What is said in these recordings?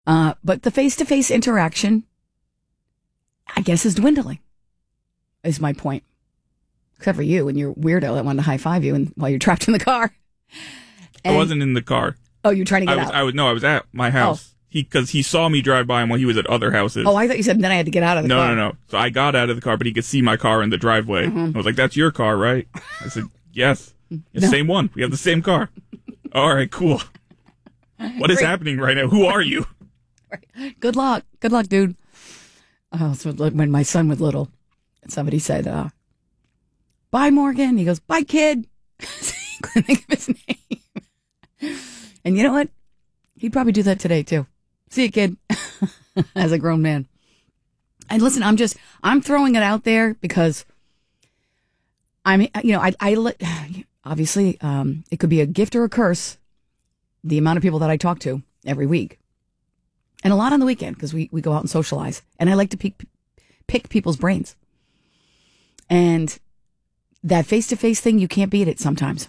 But the face-to-face interaction, I guess, is dwindling, is my point. Except for you and your weirdo that wanted to high-five you while you're trapped in the car. I wasn't in the car. Oh, you're trying to get out. I was at my house. Because he saw me drive by him while he was at other houses. Oh, I thought you said then I had to get out of the car. No. So I got out of the car, but he could see my car in the driveway. I was like, that's your car, right? I said, yes. The same one. We have the same car. All right, cool. What is happening right now? Who are you? Good luck. Good luck, dude. So when my son was little, somebody said, bye, Morgan. He goes, bye, kid. He couldn't think of his name. And you know what? He'd probably do that today, too. See you, kid. As a grown man. And listen, I'm throwing it out there because obviously, it could be a gift or a curse, the amount of people that I talk to every week. And a lot on the weekend because we go out and socialize. And I like to pick people's brains. And that face-to-face thing, you can't beat it sometimes.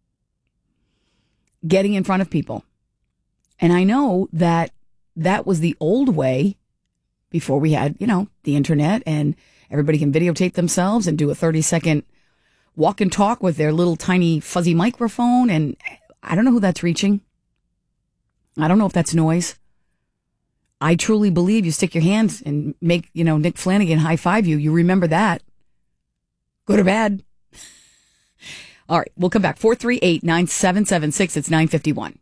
Getting in front of people. And I know that was the old way before we had, the internet and everybody can videotape themselves and do a 30-second walk and talk with their little tiny fuzzy microphone. And I don't know who that's reaching. I don't know if that's noise. I truly believe you stick your hands and make, Nick Flanagan high five you. You remember that. Good or bad. All right, we'll come back. 438-9776. It's 9:51.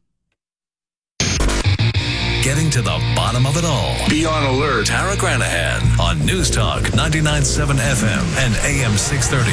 Getting to the bottom of it all. Be on alert. Tara Granahan on News Talk 99.7 FM and AM 630.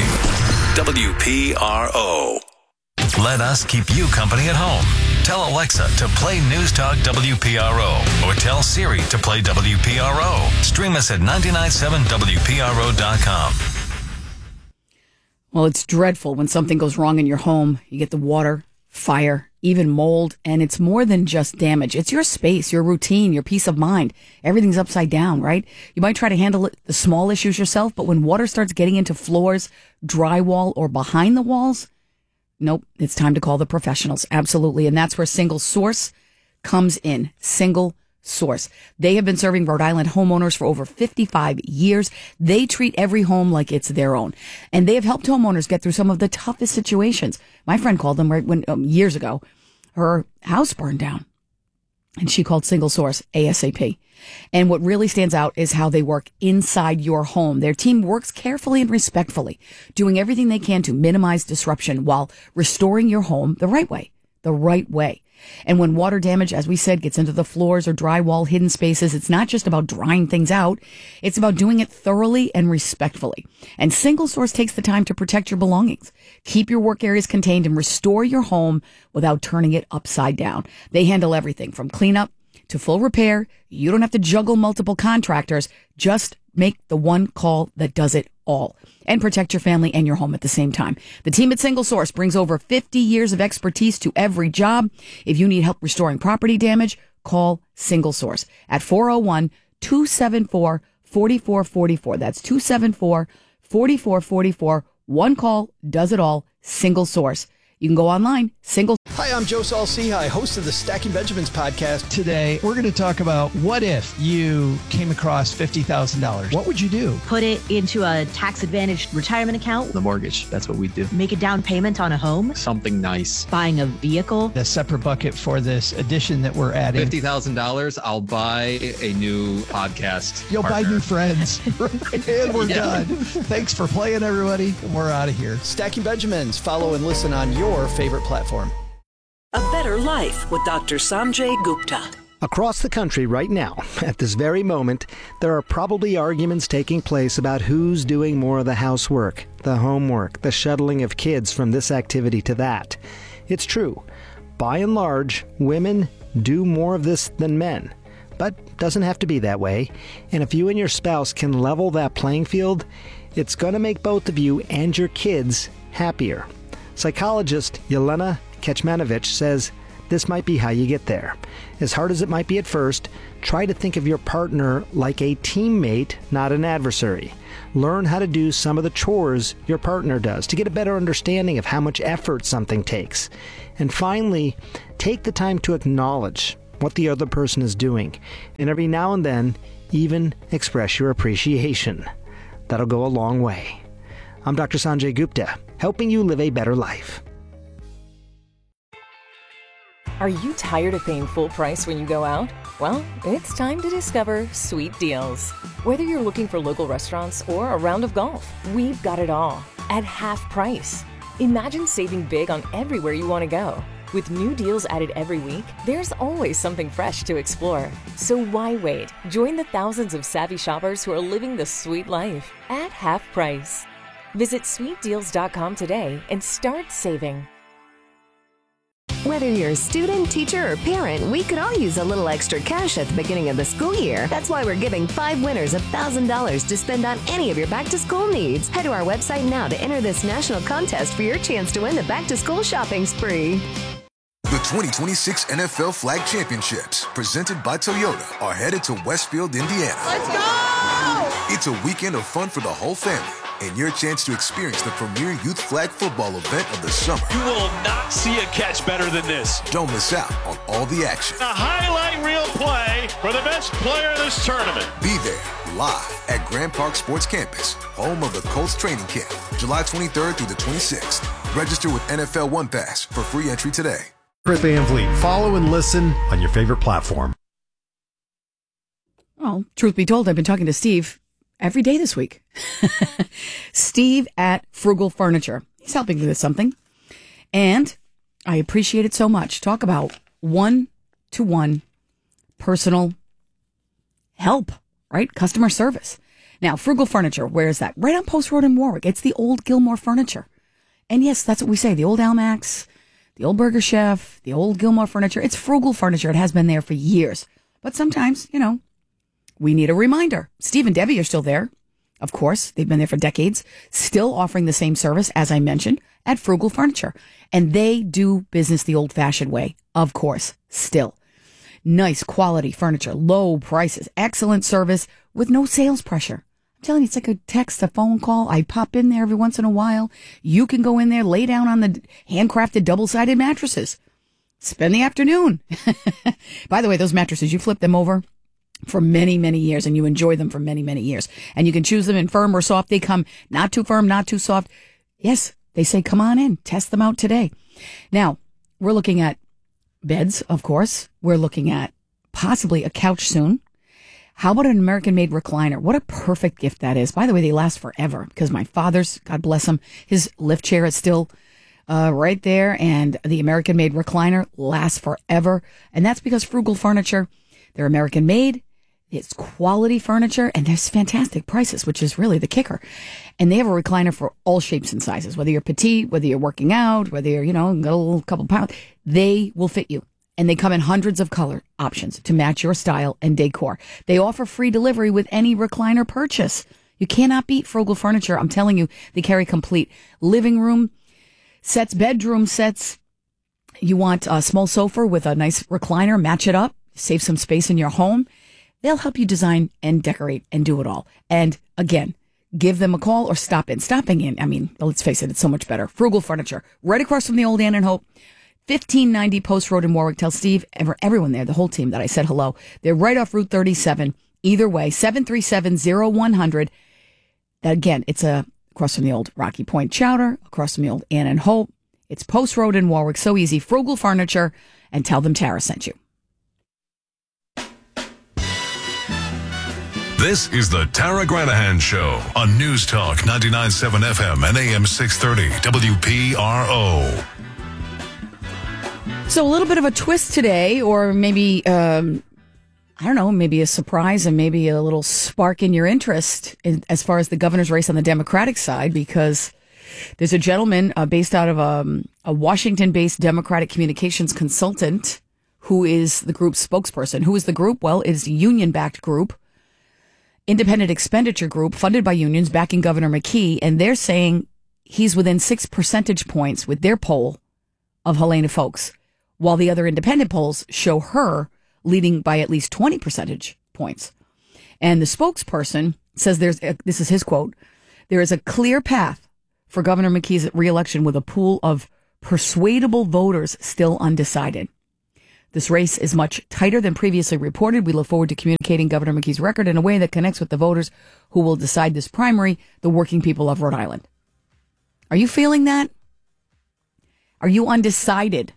WPRO. Let us keep you company at home. Tell Alexa to play News Talk WPRO or tell Siri to play WPRO. Stream us at 997WPRO.com. Well, it's dreadful when something goes wrong in your home. You get the water, fire, even mold, and it's more than just damage. It's your space, your routine, your peace of mind. Everything's upside down, right? You might try to handle the small issues yourself, but when water starts getting into floors, drywall, or behind the walls, nope, it's time to call the professionals. Absolutely. And that's where Single Source comes in. Single Source. They have been serving Rhode Island homeowners for over 55 years. They treat every home like it's their own. And they have helped homeowners get through some of the toughest situations. My friend called them right when years ago. Her house burned down. And she called Single Source ASAP. And what really stands out is how they work inside your home. Their team works carefully and respectfully, doing everything they can to minimize disruption while restoring your home the right way. The right way. And when water damage, as we said, gets into the floors or drywall, hidden spaces, it's not just about drying things out. It's about doing it thoroughly and respectfully. And Single Source takes the time to protect your belongings, keep your work areas contained, and restore your home without turning it upside down. They handle everything from cleanup to full repair. You don't have to juggle multiple contractors. Just make the one call that does it all and protect your family and your home at the same time. The team at Single Source brings over 50 years of expertise to every job. If you need help restoring property damage, call Single Source at 401-274-4444. That's 274-4444. One call does it all. Single Source. You can go online, Hi, I'm Joe Saul-Sehy, host of the Stacking Benjamins podcast. Today, we're going to talk about what if you came across $50,000? What would you do? Put it into a tax-advantaged retirement account. The mortgage, that's what we do. Make a down payment on a home. Something nice. Buying a vehicle. A separate bucket for this addition that we're adding. $50,000, I'll buy a new podcast You'll partner. buy new friends. And we're done. Thanks for playing, everybody. We're out of here. Stacking Benjamins. Follow and listen on your favorite platform. A better life with Dr. Sanjay Gupta. Across the country right now, at this very moment, there are probably arguments taking place about who's doing more of the housework, the homework, the shuttling of kids from this activity to that. It's true. By and large, women do more of this than men. But doesn't have to be that way. And if you and your spouse can level that playing field, it's going to make both of you and your kids happier. Psychologist Yelena Kecmanovic says this might be how you get there. As hard as it might be at first, try to think of your partner like a teammate, not an adversary. Learn how to do some of the chores your partner does to get a better understanding of how much effort something takes. And finally, take the time to acknowledge what the other person is doing, and every now and then, even express your appreciation. That'll go a long way. I'm Dr. Sanjay Gupta, helping you live a better life. Are you tired of paying full price when you go out? Well, it's time to discover Sweet Deals. Whether you're looking for local restaurants or a round of golf, we've got it all at half price. Imagine saving big on everywhere you want to go. With new deals added every week, there's always something fresh to explore. So why wait? Join the thousands of savvy shoppers who are living the sweet life at half price. Visit sweetdeals.com today and start saving. Whether you're a student, teacher, or parent, we could all use a little extra cash at the beginning of the school year. That's why we're giving 5 winners $1,000 to spend on any of your back-to-school needs. Head to our website now to enter this national contest for your chance to win the back-to-school shopping spree. The 2026 NFL Flag Championships, presented by Toyota, are headed to Westfield, Indiana. Let's go! It's a weekend of fun for the whole family, and your chance to experience the premier youth flag football event of the summer. You will not see a catch better than this. Don't miss out on all the action. A highlight reel play for the best player in this tournament. Be there, live at Grand Park Sports Campus, home of the Colts training camp, July 23rd through the 26th. Register with NFL One Pass for free entry today. Chris Van Vliet. Follow and listen on your favorite platform. Well, truth be told, I've been talking to Steve every day this week. Steve at Frugal Furniture. He's helping me with something. And I appreciate it so much. Talk about one-to-one personal help, right? Customer service. Now, Frugal Furniture, where is that? Right on Post Road in Warwick. It's the old Gilmore Furniture. And yes, that's what we say. The old Almax, the old Burger Chef, the old Gilmore Furniture. It's Frugal Furniture. It has been there for years. But sometimes, we need a reminder. Steve and Debbie are still there. Of course, they've been there for decades, still offering the same service, as I mentioned, at Frugal Furniture. And they do business the old-fashioned way, of course, still. Nice quality furniture, low prices, excellent service with no sales pressure. I'm telling you, it's like a text, a phone call. I pop in there every once in a while. You can go in there, lay down on the handcrafted double-sided mattresses. Spend the afternoon. By the way, those mattresses, you flip them over for many, many years, and you enjoy them for many, many years. And you can choose them in firm or soft. They come not too firm, not too soft. Yes, they say, come on in, test them out today. Now, we're looking at beds, of course. We're looking at possibly a couch soon. How about an American-made recliner? What a perfect gift that is. By the way, they last forever because my father's, God bless him, his lift chair is still right there, and the American-made recliner lasts forever. And that's because Frugal Furniture, they're American-made. It's quality furniture, and there's fantastic prices, which is really the kicker. And they have a recliner for all shapes and sizes, whether you're petite, whether you're working out, whether you're, got a little couple pounds, they will fit you. And they come in hundreds of color options to match your style and decor. They offer free delivery with any recliner purchase. You cannot beat Frugal Furniture. I'm telling you, they carry complete living room sets, bedroom sets. You want a small sofa with a nice recliner, match it up, save some space in your home. They'll help you design and decorate and do it all. And again, give them a call or stop in. Stopping in, I mean, let's face it, it's so much better. Frugal Furniture, right across from the old Ann and Hope, 1590 Post Road in Warwick. Tell Steve, everyone there, the whole team, that I said hello. They're right off Route 37. Either way, 737-0100. Again, it's across from the old Rocky Point Chowder, across from the old Ann and Hope. It's Post Road in Warwick. So easy. Frugal Furniture, and tell them Tara sent you. This is the Tara Granahan Show on News Talk 99.7 FM and AM 630 WPRO. So a little bit of a twist today, or maybe, maybe a surprise and maybe a little spark in your interest as far as the governor's race on the Democratic side, because there's a gentleman based out of a Washington-based Democratic communications consultant who is the group's spokesperson. Who is the group? Well, it's a union-backed group, independent expenditure group funded by unions backing Governor McKee, and they're saying he's within 6 percentage points with their poll of Helena Foulkes, while the other independent polls show her leading by at least 20 percentage points. And the spokesperson says this is his quote, "There is a clear path for Governor McKee's reelection with a pool of persuadable voters still undecided." This race is much tighter than previously reported. We look forward to communicating Governor McKee's record in a way that connects with the voters who will decide this primary, the working people of Rhode Island. Are you feeling that? Are you undecided?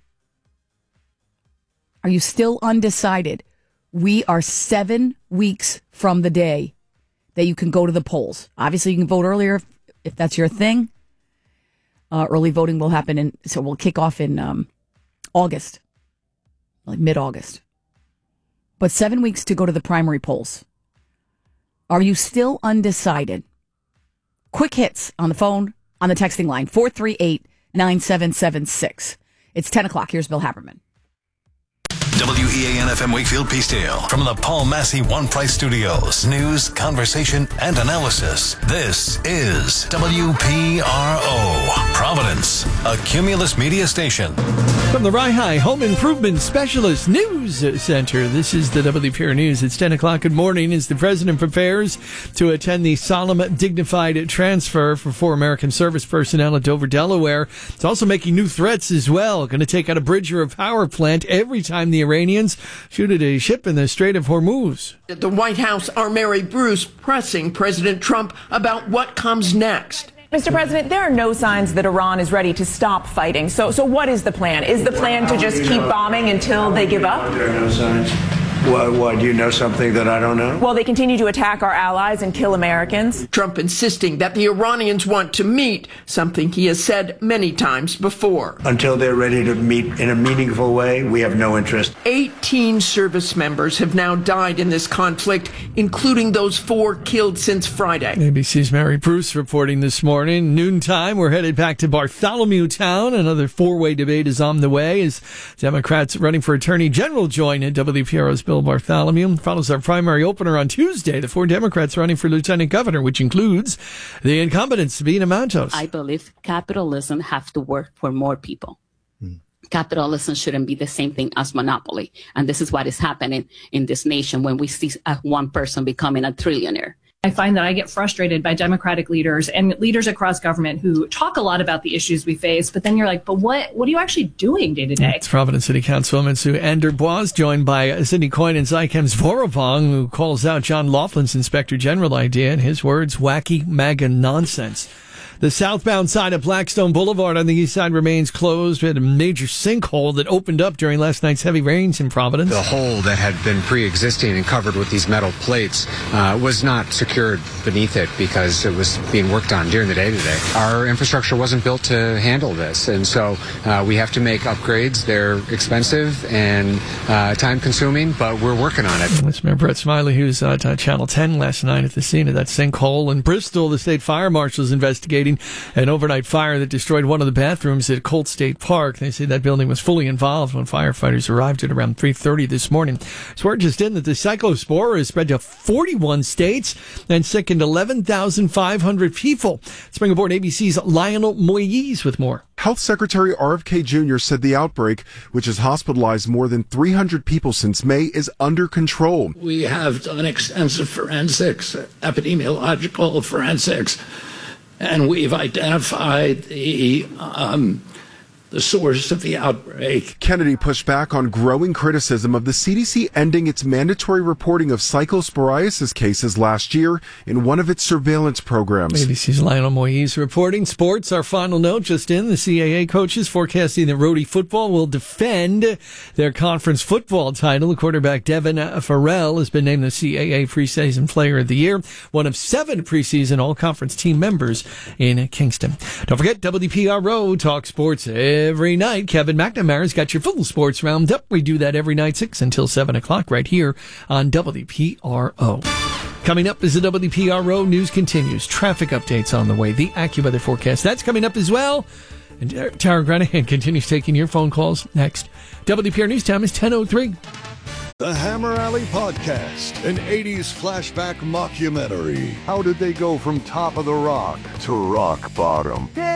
Are you still undecided? We are 7 weeks from the day that you can go to the polls. Obviously, you can vote earlier if that's your thing. Early voting will happen, so we'll kick off in August, like mid-August. But 7 weeks to go to the primary polls. Are you still undecided? Quick hits on the phone, on the texting line, 438-9776. It's 10 o'clock. Here's Bill Haberman. WEAN-FM Wakefield Peacedale. From the Paul Massey One Price Studios. News, conversation, and analysis. This is WPRO. Providence, a Cumulus media station. From the Rye Home Improvement Specialist News Center, this is the WPRO News. It's 10 o'clock. Good morning. As the president prepares to attend the solemn, dignified transfer for 4 American service personnel at Dover, Delaware, it's also making new threats as well. Going to take out a bridge or a power plant every time the Iranians shoot at a ship in the Strait of Hormuz. At the White House, our Mary Bruce pressing President Trump about what comes next. Mr. President, there are no signs that Iran is ready to stop fighting. So what is the plan? Is the plan to just keep bombing until they give up? There are no signs. Why, do you know something that I don't know? Well, they continue to attack our allies and kill Americans. Trump insisting that the Iranians want to meet, something he has said many times before. Until they're ready to meet in a meaningful way, we have no interest. 18 service members have now died in this conflict, including those 4 killed since Friday. ABC's Mary Bruce reporting this morning. Noontime, we're headed back to Bartholomew Town. Another 4-way debate is on the way as Democrats running for Attorney General join in WPRO's Bill Bartholomew. Follows our primary opener on Tuesday. The 4 Democrats running for Lieutenant Governor, which includes the incumbent Sabina Mantos. I believe capitalism has to work for more people. Capitalism shouldn't be the same thing as monopoly. And this is what is happening in this nation when we see one person becoming a trillionaire. I find that I get frustrated by Democratic leaders and leaders across government who talk a lot about the issues we face, but then you're like, but what are you actually doing day to day? It's Providence City Councilwoman Sue Enderbois, joined by Sidney Coyne and Zykem Zvorobong, who calls out John Laughlin's Inspector General idea, in his words, wacky MAGA nonsense. The southbound side of Blackstone Boulevard on the east side remains closed. We had a major sinkhole that opened up during last night's heavy rains in Providence. The hole that had been pre-existing and covered with these metal plates was not secured beneath it because it was being worked on during the day today. Our infrastructure wasn't built to handle this, and so we have to make upgrades. They're expensive and time-consuming, but we're working on it. That's Mayor Brett Smiley, who was on Channel 10 last night at the scene of that sinkhole. In Bristol, the state fire marshal is investigating an overnight fire that destroyed one of the bathrooms at Colt State Park. They say that building was fully involved when firefighters arrived at around 3:30 this morning. So word just in that the cyclospora has spread to 41 states and sickened 11,500 people. Let's bring aboard ABC's Lionel Moyes with more. Health Secretary RFK Jr. said the outbreak, which has hospitalized more than 300 people since May, is under control. We have done extensive forensics, epidemiological forensics, and we've identified the source of the outbreak. Kennedy pushed back on growing criticism of the CDC ending its mandatory reporting of cyclosporiasis cases last year in one of its surveillance programs. ABC's Lionel Moyes reporting. Sports, our final note just in. The CAA coaches forecasting that Rhodey football will defend their conference football title. Quarterback Devin Farrell has been named the CAA preseason player of the year, one of 7 preseason all-conference team members in Kingston. Don't forget, WPRO Talk Sports every night. Kevin McNamara's got your full sports roundup. We do that every night, 6 until 7 o'clock, right here on WPRO. Coming up as the WPRO news continues. Traffic updates on the way. The AccuWeather forecast. That's coming up as well. And Tara Granahan continues taking your phone calls next. WPR News Time is 10:03. The Hammer Alley Podcast, an 80s flashback mockumentary. How did they go from top of the rock to rock bottom?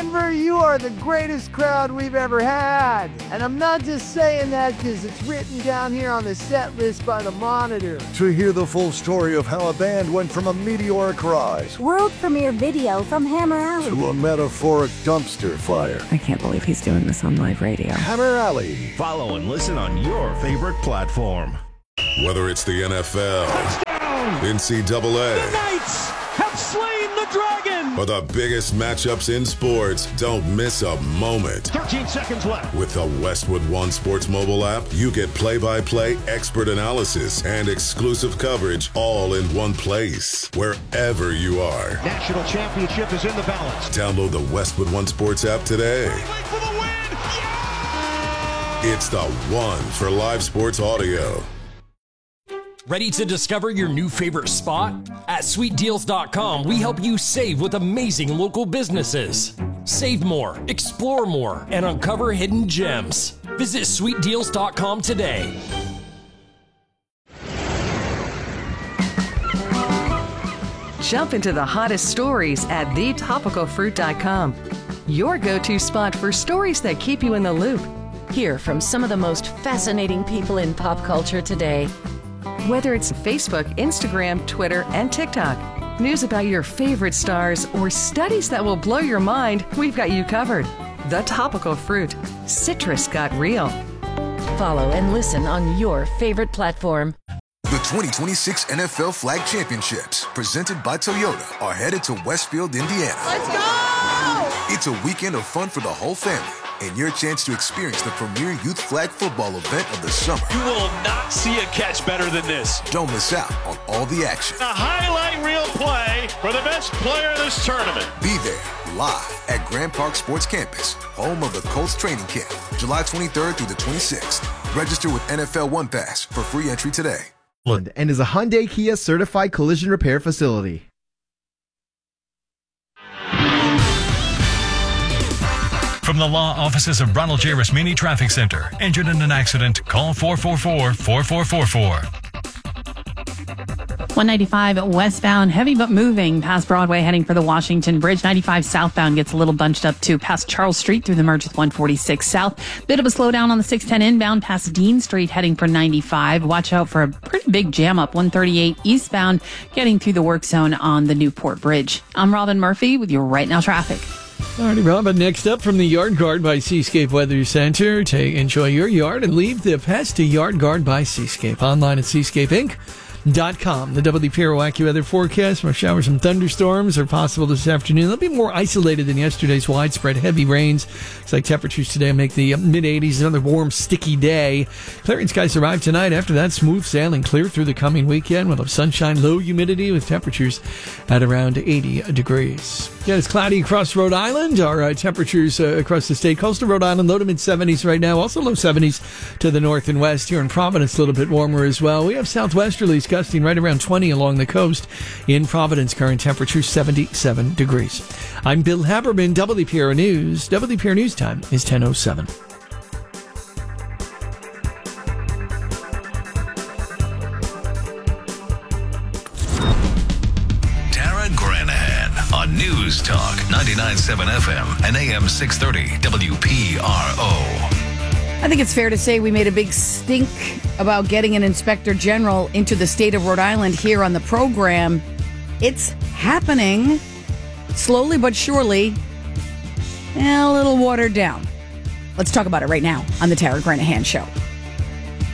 Denver, you are the greatest crowd we've ever had. And I'm not just saying that because it's written down here on the set list by the Monitor. To hear the full story of how a band went from a meteoric rise, world premiere video from Hammer Alley, to a metaphoric dumpster fire. I can't believe he's doing this on live radio. Hammer Alley. Follow and listen on your favorite platform. Whether it's the NFL, touchdown, NCAA, the Knights have slain the dragon, or the biggest matchups in sports, don't miss a moment. 13 seconds left. With the Westwood One Sports mobile app, you get play-by-play expert analysis and exclusive coverage all in one place, wherever you are. National championship is in the balance. Download the Westwood One Sports app today. For the win. Yeah! It's the one for live sports audio. Ready to discover your new favorite spot? At SweetDeals.com, we help you save with amazing local businesses. Save more, explore more, and uncover hidden gems. Visit SweetDeals.com today. Jump into the hottest stories at TheTopicalFruit.com. Your go-to spot for stories that keep you in the loop. Hear from some of the most fascinating people in pop culture today. Whether it's Facebook, Instagram, Twitter, and TikTok, news about your favorite stars, or studies that will blow your mind, we've got you covered. The Topical Fruit. Citrus got real. Follow and listen on your favorite platform. The 2026 NFL Flag Championships, presented by Toyota, are headed to Westfield, Indiana. Let's go! It's a weekend of fun for the whole family, and your chance to experience the premier youth flag football event of the summer. You will not see a catch better than this. Don't miss out on all the action. A highlight reel play for the best player in this tournament. Be there live at Grand Park Sports Campus, home of the Colts training camp, July 23rd through the 26th. Register with NFL One Pass for free entry today. And is a Hyundai Kia certified collision repair facility. From the law offices of Ronald J. Rasmini Traffic Center. Injured in an accident? Call 444-4444. 195 westbound, heavy but moving past Broadway, heading for the Washington Bridge. 95 southbound gets a little bunched up too, past Charles Street through the merge with 146 south. Bit of a slowdown on the 610 inbound past Dean Street, heading for 95. Watch out for a pretty big jam up 138 eastbound, getting through the work zone on the Newport Bridge. I'm Robin Murphy with your Right Now traffic. All righty, Robin. Next up from the Yard Guard by Seascape Weather Center. Enjoy your yard and leave the pets to Yard Guard by Seascape. Online at seascapeinc.com. The WPRO AccuWeather forecast. More showers and thunderstorms are possible this afternoon. They'll be more isolated than yesterday's widespread heavy rains. Looks like temperatures today make the mid-80s. Another warm, sticky day. Clearing skies arrive tonight. After that, smooth sailing clear through the coming weekend with sunshine, low humidity with temperatures at around 80 degrees. Yeah, it's cloudy across Rhode Island. Our temperatures across the state. Coastal Rhode Island, low to mid-70s right now. Also low 70s to the north and west. Here in Providence, a little bit warmer as well. We have southwesterlies gusting right around 20 along the coast. In Providence, current temperature 77 degrees. I'm Bill Haberman, WPRO News. WPRO News time is 10:07. On News Talk 99.7 FM and AM 630 WPRO. I think it's fair to say we made a big stink about getting an inspector general into the state of Rhode Island here on the program. It's happening slowly but surely, and a little watered down. Let's talk about it right now on the Tara Granahan Show.